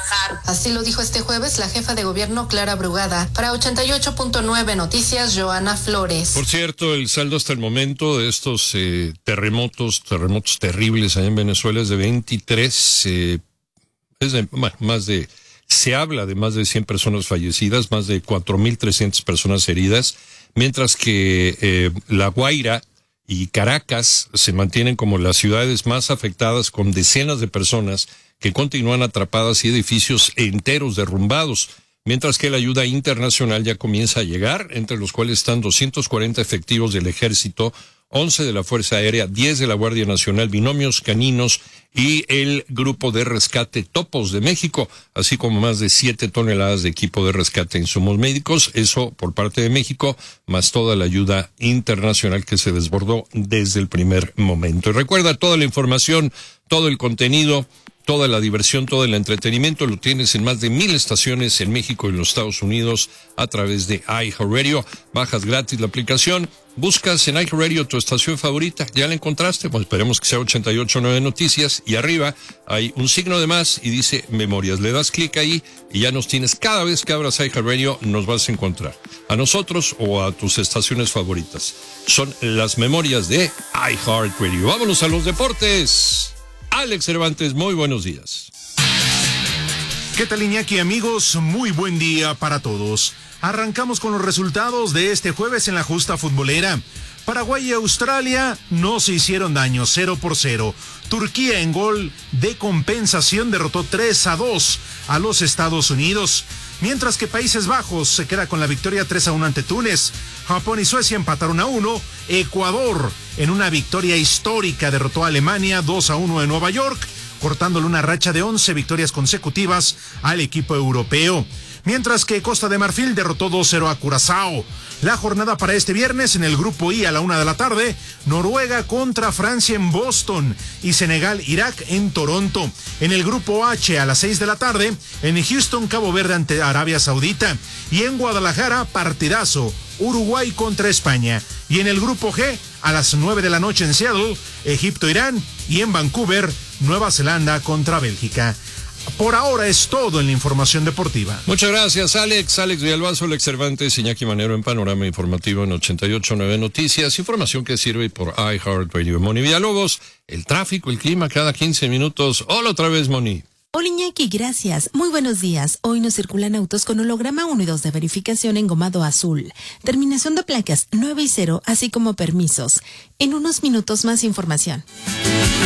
trabajar. Así lo dijo este jueves la jefa de gobierno Clara Brugada. Para 88.9 Noticias, Joana Flores. Por cierto, el saldo hasta el momento de estos terremotos terribles allá en Venezuela es de 23, se habla de más de 100 personas fallecidas, más de 4.300 personas heridas, mientras que La Guaira y Caracas se mantienen como las ciudades más afectadas, con decenas de personas que continúan atrapadas y edificios enteros derrumbados, mientras que la ayuda internacional ya comienza a llegar, entre los cuales están 240 efectivos del Ejército, 11 de la Fuerza Aérea, 10 de la Guardia Nacional, binomios caninos y el Grupo de Rescate Topos de México, así como más de 7 toneladas de equipo de rescate e insumos médicos, eso por parte de México, más toda la ayuda internacional que se desbordó desde el primer momento. Y recuerda, toda la información, todo el contenido, toda la diversión, todo el entretenimiento lo tienes en más de 1,000 estaciones en México y en los Estados Unidos a través de iHeartRadio. Bajas gratis la aplicación, buscas en iHeartRadio tu estación favorita, ya la encontraste, pues esperemos que sea 88.9 Noticias, y arriba hay un signo de más y dice Memorias. Le das clic ahí y ya nos tienes. Cada vez que abras iHeartRadio nos vas a encontrar a nosotros o a tus estaciones favoritas. Son las Memorias de iHeartRadio. Vámonos a los deportes. Alex Cervantes, muy buenos días. ¿Qué tal, Iñaki, amigos? Muy buen día para todos. Arrancamos con los resultados de este jueves en la justa futbolera. Paraguay y Australia no se hicieron daño, 0-0. Turquía, en gol de compensación, derrotó 3-2 a los Estados Unidos. Mientras que Países Bajos se queda con la victoria 3-1 ante Túnez. Japón y Suecia empataron 1. Ecuador, en una victoria histórica, derrotó a Alemania 2-1 en Nueva York, cortándole una racha de 11 victorias consecutivas al equipo europeo. Mientras que Costa de Marfil derrotó 2-0 a Curazao. La jornada para este viernes en el grupo I a la 1:00 p.m, Noruega contra Francia en Boston y Senegal-Irak en Toronto. En el grupo H a las 6:00 p.m, en Houston, Cabo Verde ante Arabia Saudita. Y en Guadalajara, partidazo, Uruguay contra España. Y en el grupo G, a las 9:00 p.m. en Seattle, Egipto-Irán, y en Vancouver, Nueva Zelanda contra Bélgica. Por ahora es todo en la información deportiva. Muchas gracias, Alex. Alex Villalbazo, Alex Cervantes, Iñaki Manero en Panorama Informativo en 88.9 Noticias. Información que sirve por iHeartRadio. Moni Villalobos, el tráfico, el clima cada 15 minutos. Hola otra vez, Moni. Hola, Iñaki, gracias. Muy buenos días. Hoy nos circulan autos con holograma 1 y 2 de verificación engomado azul. Terminación de placas 9 y 0, así como permisos. En unos minutos más información.